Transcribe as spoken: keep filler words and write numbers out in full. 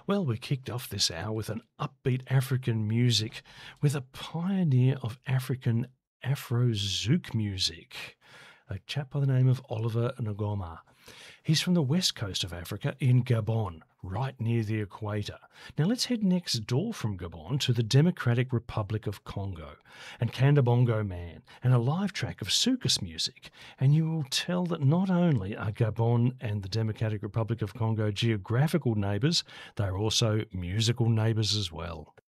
Well, we kicked off this hour with an upbeat African music with a pioneer of African Afro-Zouk music, a chap by the name of Oliver Ngoma. He's from the west coast of Africa in Gabon, right near the equator. Now let's head next door from Gabon to the Democratic Republic of Congo and Kandabongo Man and a live track of soukous music. And you will tell that not only are Gabon and the Democratic Republic of Congo geographical neighbours, they are also musical neighbours as well.